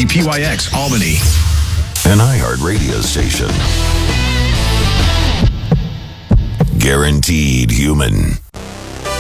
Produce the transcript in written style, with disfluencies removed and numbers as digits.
WPYX Albany. An iHeart radio station. Guaranteed human.